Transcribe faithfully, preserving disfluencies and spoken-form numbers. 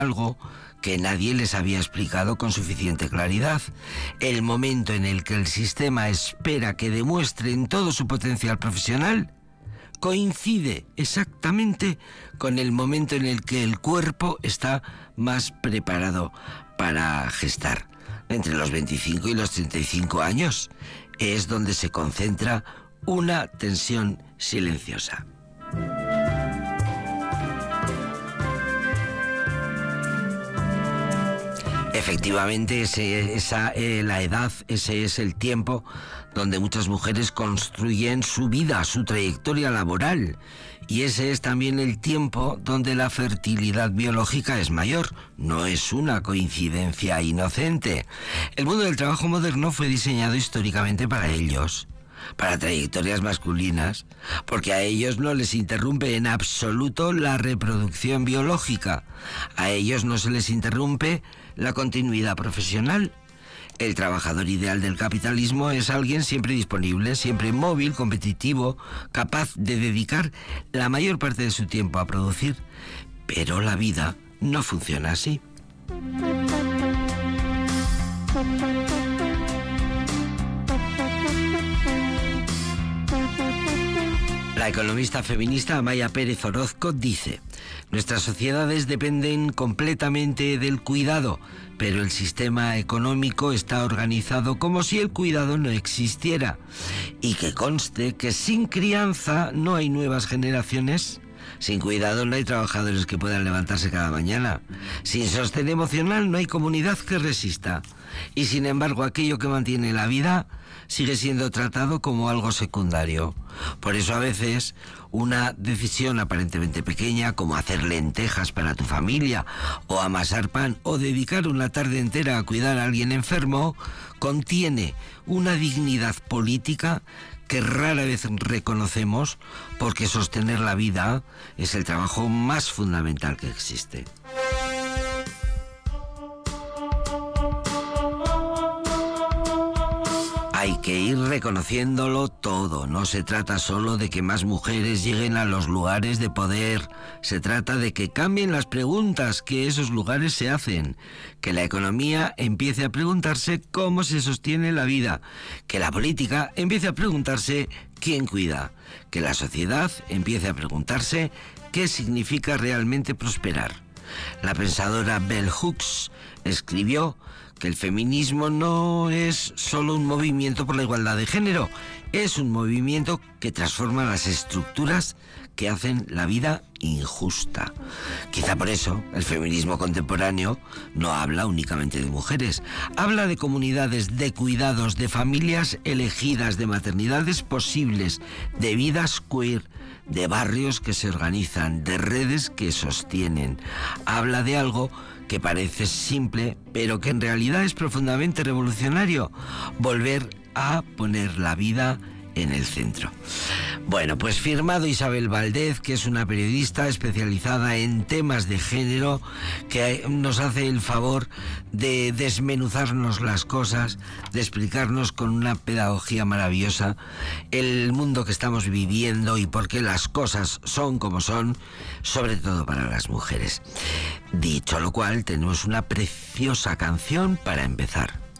algo que nadie les había explicado con suficiente claridad. El momento en el que el sistema espera que demuestren todo su potencial profesional coincide exactamente con el momento en el que el cuerpo está más preparado para gestar. Entre los veinticinco y los treinta y cinco años es donde se concentra una tensión silenciosa. Efectivamente, ese, esa, eh, la edad, ese es el tiempo donde muchas mujeres construyen su vida, su trayectoria laboral. Y ese es también el tiempo donde la fertilidad biológica es mayor. No es una coincidencia inocente. El mundo del trabajo moderno fue diseñado históricamente para ellos, para trayectorias masculinas, porque a ellos no les interrumpe en absoluto la reproducción biológica. A ellos no se les interrumpe la continuidad profesional. El trabajador ideal del capitalismo es alguien siempre disponible, siempre móvil, competitivo, capaz de dedicar la mayor parte de su tiempo a producir. Pero la vida no funciona así. La economista feminista Amaya Pérez Orozco dice: nuestras sociedades dependen completamente del cuidado, pero el sistema económico está organizado como si el cuidado no existiera. Y que conste que sin crianza no hay nuevas generaciones. Sin cuidado no hay trabajadores que puedan levantarse cada mañana. Sin sostén emocional no hay comunidad que resista. Y sin embargo, aquello que mantiene la vida sigue siendo tratado como algo secundario. Por eso a veces una decisión aparentemente pequeña, como hacer lentejas para tu familia, o amasar pan, o dedicar una tarde entera a cuidar a alguien enfermo, contiene una dignidad política que rara vez reconocemos, porque sostener la vida es el trabajo más fundamental que existe. Hay que ir reconociéndolo todo. No se trata solo de que más mujeres lleguen a los lugares de poder. Se trata de que cambien las preguntas que esos lugares se hacen. Que la economía empiece a preguntarse cómo se sostiene la vida. Que la política empiece a preguntarse quién cuida. Que la sociedad empiece a preguntarse qué significa realmente prosperar. La pensadora Bell Hooks escribió que el feminismo no es solo un movimiento por la igualdad de género, es un movimiento que transforma las estructuras que hacen la vida injusta. Quizá por eso el feminismo contemporáneo no habla únicamente de mujeres, habla de comunidades, de cuidados, de familias elegidas, de maternidades posibles, de vidas queer, de barrios que se organizan, de redes que sostienen. Habla de algo que parece simple, pero que en realidad es profundamente revolucionario: volver a poner la vida en el centro. Bueno, pues firmado Isabel Valdez, que es una periodista especializada en temas de género, que nos hace el favor de desmenuzarnos las cosas, de explicarnos con una pedagogía maravillosa el mundo que estamos viviendo y por qué las cosas son como son, sobre todo para las mujeres. Dicho lo cual, tenemos una preciosa canción para empezar.